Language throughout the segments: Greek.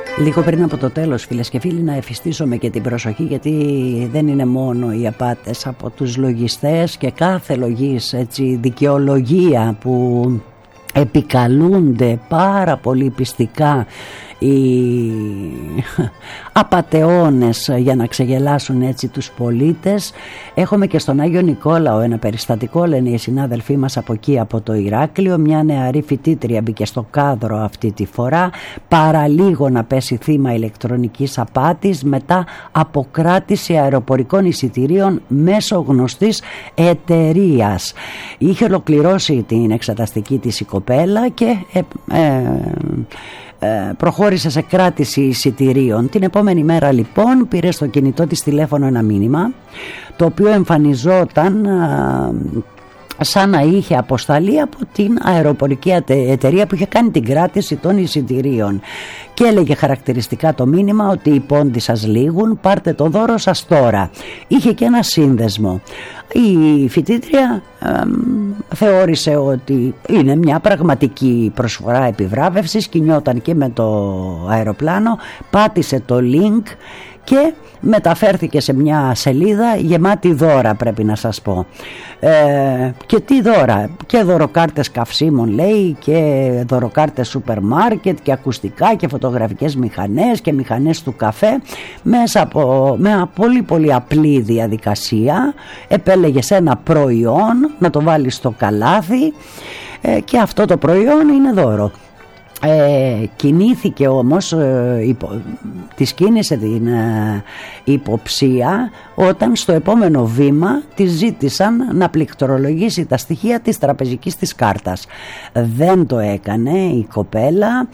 Λίγο πριν από το τέλος, φίλες και φίλοι, να εφιστήσουμε και την προσοχή, γιατί δεν είναι μόνο οι απάτες από τους λογιστές και κάθε λογής δικαιολογία που επικαλούνται πάρα πολύ πιστικά οι απατεώνες για να ξεγελάσουν έτσι τους πολίτες. Έχουμε και στον Άγιο Νικόλαο ένα περιστατικό, λένε οι συνάδελφοί μας από εκεί, από το Ηράκλειο. Μια νεαρή φοιτήτρια μπήκε στο κάδρο αυτή τη φορά, παραλίγο να πέσει θύμα ηλεκτρονικής απάτης μετά από κράτηση αεροπορικών εισιτηρίων μέσω γνωστής εταιρείας. Είχε ολοκληρώσει την εξεταστική της η κοπέλα και προχώρησε σε κράτηση εισιτηρίων. Την επόμενη μέρα λοιπόν πήρε στο κινητό της τηλέφωνο ένα μήνυμα, το οποίο εμφανιζόταν σαν να είχε αποσταλεί από την αεροπορική εταιρεία που είχε κάνει την κράτηση των εισιτηρίων, και έλεγε χαρακτηριστικά το μήνυμα ότι οι πόντοι σας λήγουν, πάρτε το δώρο σας τώρα. Είχε και ένα σύνδεσμο. Η φοιτήτρια θεώρησε ότι είναι μια πραγματική προσφορά επιβράβευσης, κινιόταν και με το αεροπλάνο, πάτησε το link και μεταφέρθηκε σε μια σελίδα γεμάτη δώρα, πρέπει να σας πω. Και τι δώρα? Και δωροκάρτες καυσίμων, λέει, και δωροκάρτες σούπερ μάρκετ και ακουστικά και φωτογραφικές μηχανές και μηχανές του καφέ, μέσα από μια πολύ πολύ απλή διαδικασία. Επέλεγες ένα προϊόν να το βάλεις στο καλάθι και αυτό το προϊόν είναι δώρο. Κινήθηκε όμως, της κίνησε την υποψία όταν στο επόμενο βήμα της ζήτησαν να πληκτρολογήσει τα στοιχεία της τραπεζικής της κάρτας. Δεν το έκανε η κοπέλα,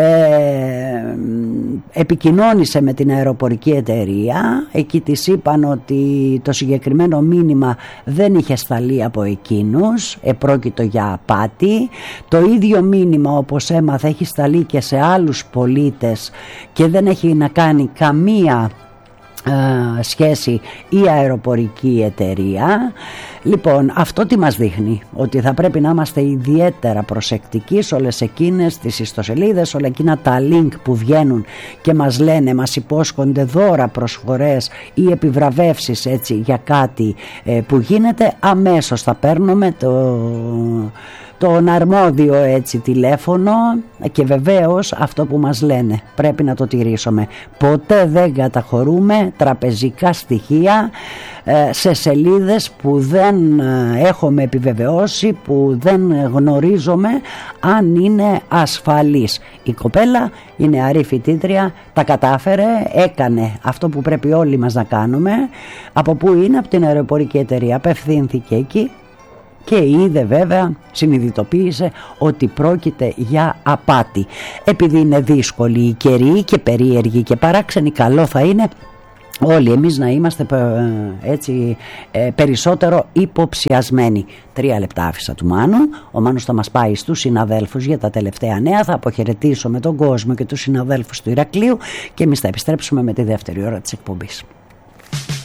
επικοινώνησε με την αεροπορική εταιρεία. Εκεί της είπαν ότι το συγκεκριμένο μήνυμα δεν είχε σταλεί από εκείνους, επρόκειτο για απάτη. Το ίδιο μήνυμα, όπως έμαθα, έχει σταλεί και σε άλλους πολίτες και δεν έχει να κάνει καμία σχέση η αεροπορική εταιρεία. Λοιπόν, αυτό τι μας δείχνει? Ότι θα πρέπει να είμαστε ιδιαίτερα προσεκτικοί σε όλες εκείνες τις ιστοσελίδες, όλα εκείνα τα link που βγαίνουν και μας λένε, μας υπόσχονται δώρα, προσφορές ή επιβραβεύσεις έτσι για κάτι που γίνεται. Αμέσως θα παίρνουμε τον αρμόδιο έτσι τηλέφωνο και βεβαίως αυτό που μας λένε πρέπει να το τηρήσουμε. Ποτέ δεν καταχωρούμε τραπεζικά στοιχεία σε σελίδες που δεν έχουμε επιβεβαιώσει, που δεν γνωρίζουμε αν είναι ασφαλείς. Η κοπέλα, η νεαρή φοιτήτρια, τα κατάφερε, έκανε αυτό που πρέπει όλοι μας να κάνουμε. Από πού είναι? Από την αεροπορική εταιρεία. Απευθύνθηκε εκεί και είδε, βέβαια, συνειδητοποίησε ότι πρόκειται για απάτη. Επειδή είναι δύσκολοι οι καιροί και περίεργοι και παράξενοι, καλό θα είναι όλοι εμείς να είμαστε έτσι περισσότερο υποψιασμένοι. 3 λεπτά άφησα του Μάνου. Ο Μάνος θα μας πάει στους συναδέλφους για τα τελευταία νέα. Θα αποχαιρετήσω με τον κόσμο και τους συναδέλφους του Ηρακλείου και εμείς θα επιστρέψουμε με τη δεύτερη ώρα της εκπομπής.